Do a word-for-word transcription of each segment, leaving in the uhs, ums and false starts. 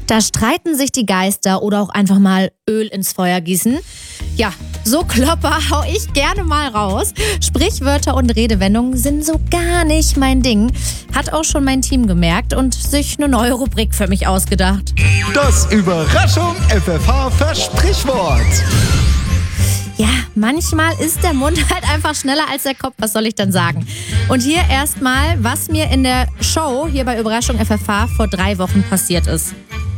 Da streiten sich die Geister oder auch einfach mal Öl ins Feuer gießen. Ja, so Klopper hau ich gerne mal raus. Sprichwörter und Redewendungen sind so gar nicht mein Ding. Hat auch schon mein Team gemerkt und sich eine neue Rubrik für mich ausgedacht. Das Überraschung F F H-Versprichwort. Ja, manchmal ist der Mund halt einfach schneller als der Kopf, was soll ich denn sagen? Und hier erstmal, was mir in der Show hier bei Überraschung F F H vor drei Wochen passiert ist.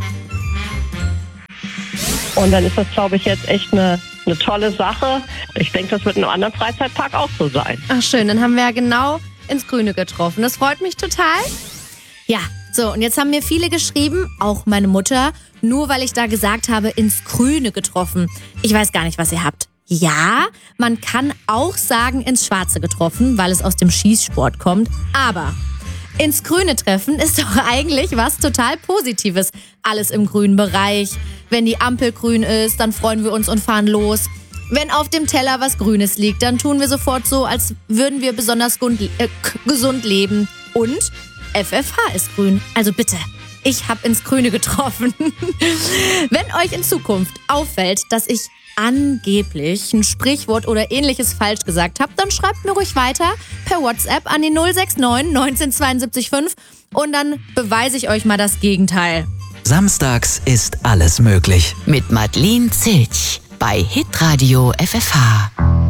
Und dann ist das, glaube ich, jetzt echt eine, eine tolle Sache. Ich denke, das wird in einem anderen Freizeitpark auch so sein. Ach schön, dann haben wir ja genau ins Grüne getroffen. Das freut mich total. Ja, so und jetzt haben mir viele geschrieben, auch meine Mutter, nur weil ich da gesagt habe, ins Grüne getroffen. Ich weiß gar nicht, was ihr habt. Ja, man kann auch sagen, ins Schwarze getroffen, weil es aus dem Schießsport kommt. Aber ins Grüne treffen ist doch eigentlich was total Positives. Alles im grünen Bereich. Wenn die Ampel grün ist, dann freuen wir uns und fahren los. Wenn auf dem Teller was Grünes liegt, dann tun wir sofort so, als würden wir besonders gund, äh, gesund leben. Und F F H ist grün. Also bitte, ich habe ins Grüne getroffen. Wenn euch in Zukunft auffällt, dass ich angeblich ein Sprichwort oder ähnliches falsch gesagt habe, dann schreibt mir ruhig weiter per WhatsApp an die null sechs neun neunzehn zweiundsiebzig fünf und dann beweise ich euch mal das Gegenteil. Samstags ist alles möglich. Mit Madeleine Zilch bei Hitradio F F H.